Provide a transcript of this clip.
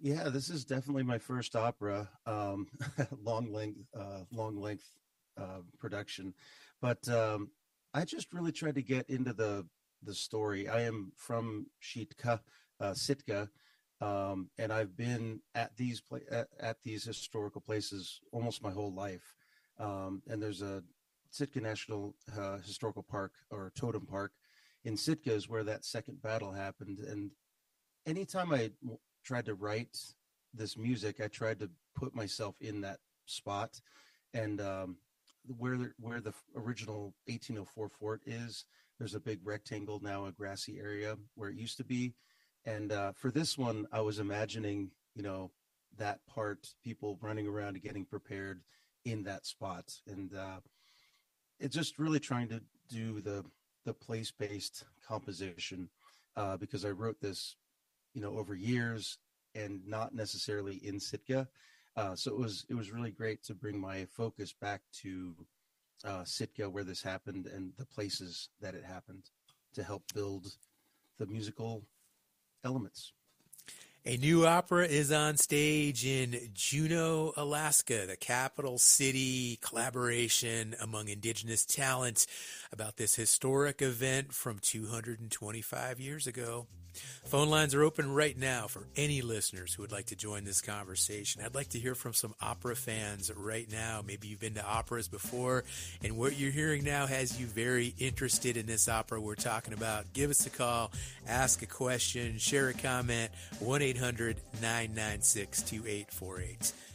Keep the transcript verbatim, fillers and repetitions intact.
Yeah, this is definitely my first opera, um, long length, uh, long length uh, production. But um, I just really tried to get into the the story. I am from Shitka, uh, Sitka, um, and I've been at these pla- at, at these historical places almost my whole life. Um, and there's a Sitka National uh, Historical Park or Totem Park in Sitka is where that second battle happened, and anytime I w- tried to write this music, I tried to put myself in that spot. And um, where the, where the original eighteen oh four fort is, there's a big rectangle now, a grassy area where it used to be. And uh, for this one, I was imagining, you know, that part, people running around and getting prepared in that spot, and uh, it's just really trying to do the the place based composition uh, because I wrote this you know over years and not necessarily in Sitka. Uh, so it was it was really great to bring my focus back to uh, Sitka where this happened and the places that it happened to help build the musical elements. A new opera is on stage in Juneau, Alaska, the capital city collaboration among indigenous talent about this historic event from two hundred twenty-five years ago. Phone lines are open right now for any listeners who would like to join this conversation. I'd like to hear from some opera fans right now. Maybe you've been to operas before, and what you're hearing now has you very interested in this opera we're talking about. Give us a call, ask a question, share a comment, one eight hundred nine nine six two eight four eight.